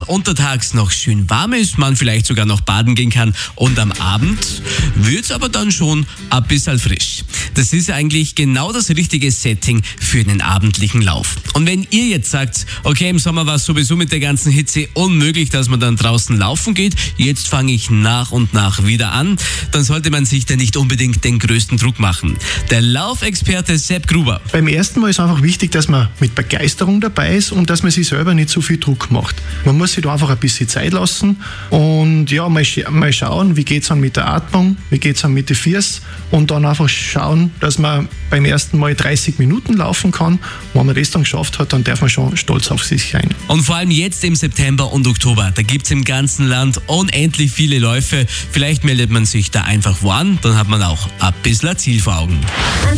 untertags noch schön warm ist, man vielleicht sogar noch baden gehen kann und am Abend wird's aber dann schon ein bisschen frisch. Das ist eigentlich genau das richtige Setting für einen abendlichen Lauf. Und wenn ihr jetzt sagt, okay, im Sommer war es sowieso mit der ganzen Hitze unmöglich, dass man dann draußen laufen geht, jetzt fange ich nach und nach wieder an, dann sollte man sich da nicht unbedingt den größten Druck machen. Der Laufexperte Sepp Gruber. Beim ersten Mal ist einfach wichtig, dass man mit Begeisterung dabei ist und dass man sich selber nicht so viel Druck macht. Man muss sich da einfach ein bisschen Zeit lassen und ja, mal schauen, wie geht es dann mit der Atmung, wie geht es dann mit den Füßen und dann einfach schauen, dass man beim ersten Mal 30 Minuten laufen kann. Wenn man das dann geschafft hat, dann darf man schon stolz auf sich sein. Und vor allem jetzt im September und Oktober, da gibt es im ganzen Land unendlich viele Läufe. Vielleicht meldet man sich da einfach wo an, dann hat man auch ein bisschen Ziel vor Augen.